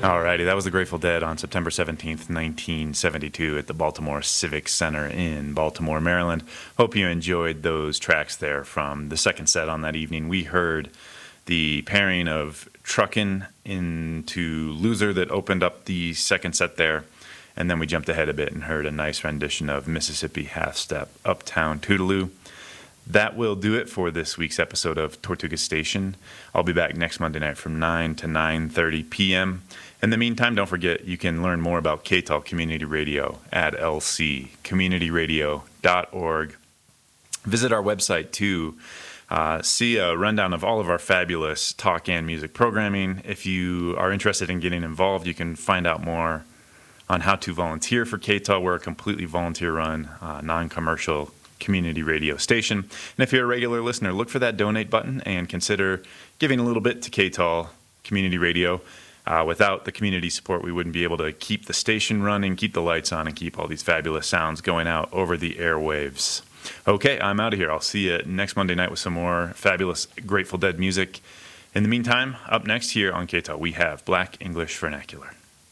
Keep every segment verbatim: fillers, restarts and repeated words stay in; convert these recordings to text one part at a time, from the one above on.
Alrighty, that was the Grateful Dead on September seventeenth, nineteen seventy-two at the Baltimore Civic Center in Baltimore, Maryland. Hope you enjoyed those tracks there from the second set on that evening. We heard the pairing of Truckin' into Loser that opened up the second set there, and then we jumped ahead a bit and heard a nice rendition of Mississippi Half Step, Uptown Toodaloo. That will do it for this week's episode of Tortuga Station. I'll be back next Monday night from nine to nine thirty p.m. In the meantime, don't forget you can learn more about K T A L Community Radio at l c community radio dot org. Visit our website to uh, see a rundown of all of our fabulous talk and music programming. If you are interested in getting involved, you can find out more on how to volunteer for K T A L. We're a completely volunteer-run, uh, non-commercial community radio station. And if you're a regular listener, look for that donate button and consider giving a little bit to K T A L Community Radio. Uh, without the community support, we wouldn't be able to keep the station running, keep the lights on, and keep all these fabulous sounds going out over the airwaves. Okay, I'm out of here. I'll see you next Monday night with some more fabulous Grateful Dead music. In the meantime, up next here on K T A L, we have Black English Vernacular.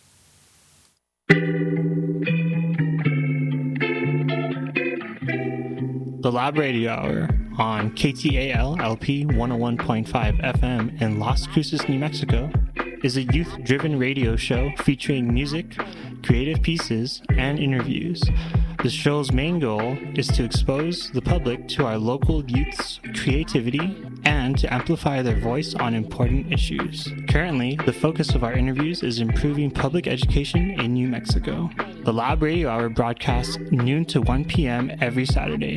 The Lab Radio Hour on K T A L L P one oh one point five F M in Las Cruces, New Mexico, is a youth-driven radio show featuring music, creative pieces, and interviews. The show's main goal is to expose the public to our local youth's creativity and to amplify their voice on important issues. Currently, the focus of our interviews is improving public education in New Mexico. The Lab Radio Hour broadcasts noon to one p.m. every Saturday.